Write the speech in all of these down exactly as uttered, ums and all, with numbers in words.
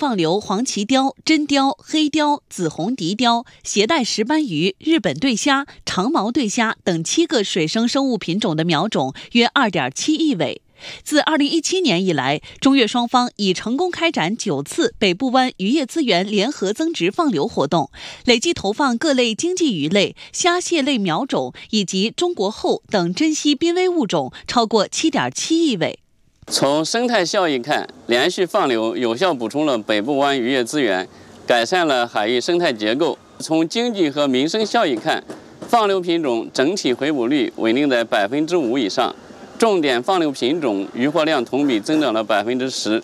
放流黄鳍鲷、真鲷、黑鲷、紫红笛鲷、携带石斑鱼、日本对虾、长毛对虾等七个水生生物品种的苗种约 二点七亿尾。自二零一七年以来，中越双方已成功开展九次北部湾渔业资源联合增值放流活动，累计投放各类经济鱼类、虾蟹类苗种以及中国后等珍稀濒危物种超过 七点七亿尾。 从生态效益看，连续放流有效补充了北部湾渔业资源，改善了海域生态结构。从经济和民生效益看，放流品种整体回捕率稳定在百分之五以上。重点放流品种渔获量同比增长了百分之十。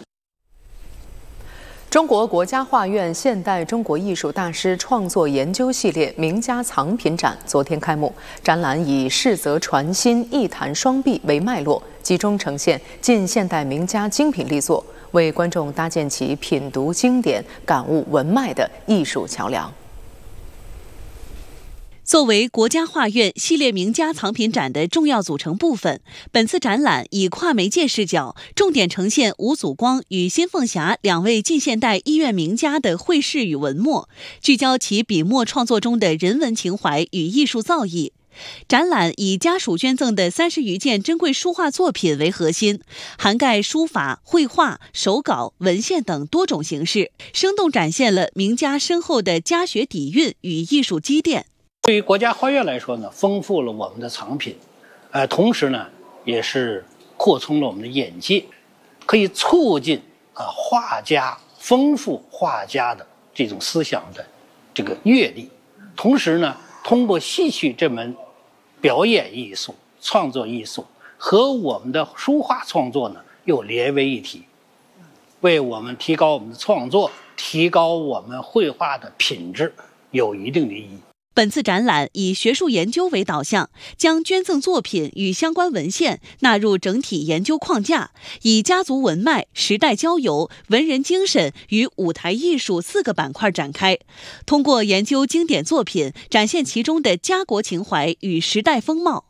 中国国家画院现代中国艺术大师创作研究系列名家藏品展昨天开幕，展览以世则传新、艺坛双璧为脉络，集中呈现近现代名家精品力作，为观众搭建起品读经典、感悟文脉的艺术桥梁。 作为国家画院系列名家藏品展的重要组成部分，本次展览以跨媒介视角，重点呈现吴祖光与辛凤霞两位近现代医院名家的绘事与文墨，聚焦其笔墨创作中的人文情怀与艺术造诣。展览以家属捐赠的三十余件珍贵书画作品为核心，涵盖书法、绘画、手稿、文献等多种形式，生动展现了名家深厚的家学底蕴与艺术积淀。 对于国家画院来说呢，丰富了我们的藏品，呃，同时呢，也是扩充了我们的眼界，可以促进啊画家丰富画家的这种思想的这个阅历，同时呢，通过戏曲这门表演艺术、创作艺术和我们的书画创作呢又连为一体，为我们提高我们的创作、提高我们绘画的品质有一定的意义。 本次展览以学术研究为导向，将捐赠作品与相关文献纳入整体研究框架，以家族文脉、时代交游、文人精神与舞台艺术四个板块展开，通过研究经典作品，展现其中的家国情怀与时代风貌。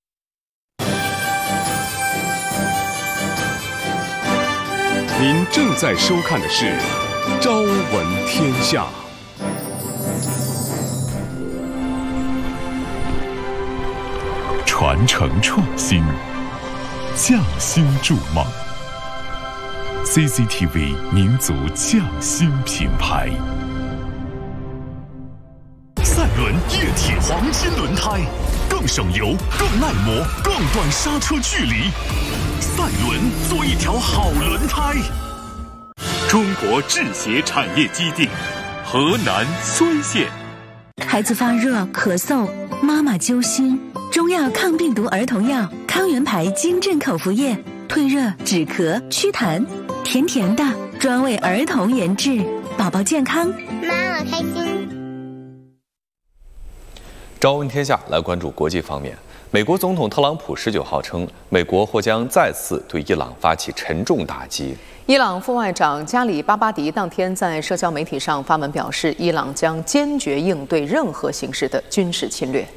您正在收看的是《朝闻天下》。传承创新，匠心筑梦。C C T V 民族匠心品牌。赛伦液体黄金轮胎，更省油、更耐磨、更短刹车距离。赛伦做一条好轮胎。中国制鞋产业基地，河南睢县。 孩子发热、咳嗽，妈妈揪心。中药抗病毒儿童药康源牌金镇口服液，退热、止咳、祛痰，甜甜的，专为儿童研制，宝宝健康， 妈妈开心。 朝闻天下来关注国际方面，美国总统特朗普十九号称，美国或将再次对伊朗发起沉重打击。 伊朗副外长加里巴巴迪当天在社交媒体上发文表示，伊朗将坚决应对任何形式的军事侵略。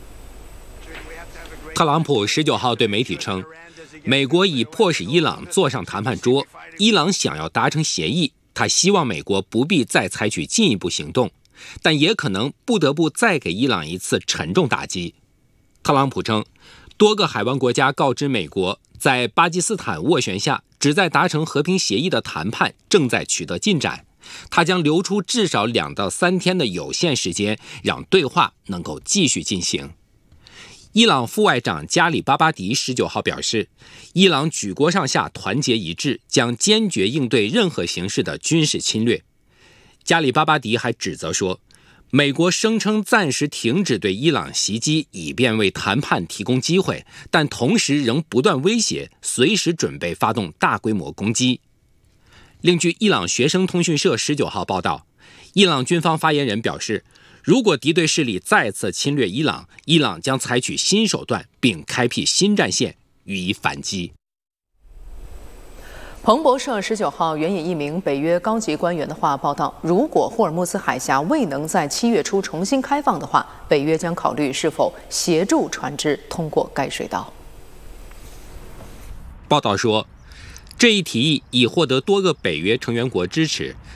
特朗普十九号对媒体称，美国已迫使伊朗坐上谈判桌，伊朗想要达成协议，他希望美国不必再采取进一步行动，但也可能不得不再给伊朗一次沉重打击。特朗普称，多个海湾国家告知美国，在巴基斯坦斡旋下旨在达成和平协议的谈判正在取得进展，他将留出至少两到三天的有限时间，让对话能够继续进行。伊朗副外长加里巴巴迪十九号表示，伊朗举国上下团结一致，将坚决应对任何形式的军事侵略。加里巴巴迪还指责说，美国声称暂时停止对伊朗袭击，以便为谈判提供机会，但同时仍不断威胁，随时准备发动大规模攻击。另据伊朗学生通讯社十九号报道，伊朗军方发言人表示，如果敌对势力再次侵略伊朗，伊朗将采取新手段，并开辟新战线予以反击。 彭博社十九号援引一名北约高级官员的话报道，如果霍尔木兹海峡未能在七月初重新开放的话，北约将考虑是否协助船只通过该水道。 报道说，这一提议已获得多个北约成员国支持，